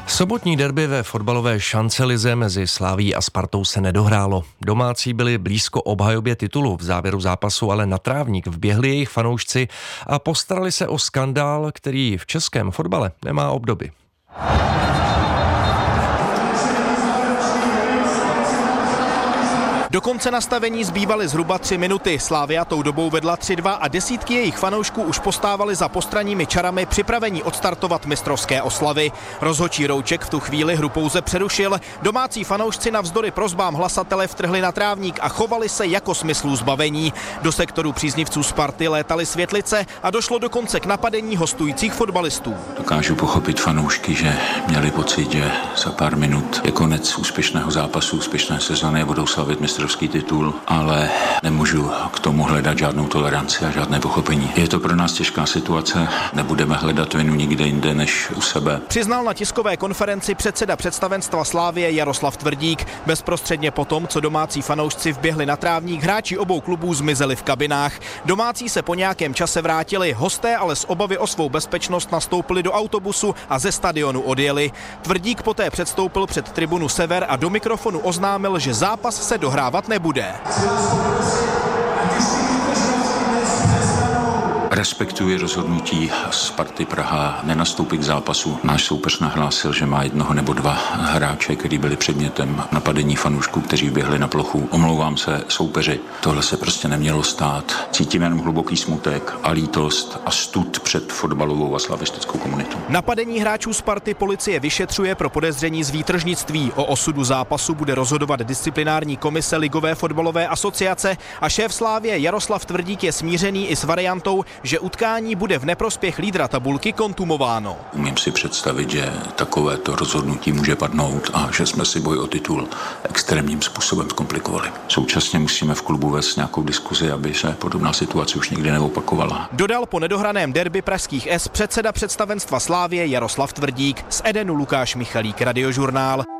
Sobotní derby ve fotbalové šancelize mezi Slavií a Spartou se nedohrálo. Domácí byli blízko obhajobě titulu, v závěru zápasu ale na trávník vběhli jejich fanoušci a postarali se o skandál, který v českém fotbale nemá obdoby. Do konce nastavení zbývaly zhruba 3 minuty. Slavia tou dobou vedla 3-2 a desítky jejich fanoušků už postávaly za postranními čarami připravení odstartovat mistrovské oslavy. Rozhodčí Rouček v tu chvíli hru pouze přerušil. Domácí fanoušci navzdory prosbám hlasatele vtrhli na trávník a chovali se jako smyslů zbavení. Do sektoru příznivců Sparty létaly světlice a došlo dokonce k napadení hostujících fotbalistů. Dokážu pochopit fanoušky, že měli pocit, že za pár minut je konec úspěšného zápasu, úspěšné sezony a budou slavit mistrovský titul, ale nemůžu k tomu hledat žádnou toleranci a žádné pochopení. Je to pro nás těžká situace, nebudeme hledat vinu nikde jinde než u sebe. Přiznal na tiskové konferenci předseda představenstva Slavie Jaroslav Tvrdík. Bezprostředně potom, co domácí fanoušci vběhli na trávník, hráči obou klubů zmizeli v kabinách. Domácí se po nějakém čase vrátili, hosté ale z obavy o svou bezpečnost nastoupili do autobusu a ze stadionu odjeli. Tvrdík poté předstoupil před tribunu Sever a do mikrofonu oznámil, že zápas se dohrávat nebude. Respektuji rozhodnutí Sparty Praha nenastoupit k zápasu. Náš soupeř nahlásil, že má jednoho nebo dva hráče, kteří byli předmětem napadení fanoušků, kteří běhli na plochu. Omlouvám se soupeři. Tohle se prostě nemělo stát. Cítím jenom hluboký smutek a lítost a stud před fotbalovou a slavistickou komunitou. Napadení hráčů Sparty policie vyšetřuje pro podezření z výtržnictví. O osudu zápasu bude rozhodovat disciplinární komise Ligové fotbalové asociace a šéf Slavie Jaroslav Tvrdík je smířený i s variantou, že utkání bude v neprospěch lídra tabulky kontumováno. Umím si představit, že takovéto rozhodnutí může padnout a že jsme si boj o titul extrémním způsobem zkomplikovali. Současně musíme v klubu vést nějakou diskuzi, aby se podobná situace už nikdy neopakovala. Dodal po nedohraném derby pražských S předseda představenstva Slavie Jaroslav Tvrdík. Z Edenu Lukáš Michalík, Radiožurnál.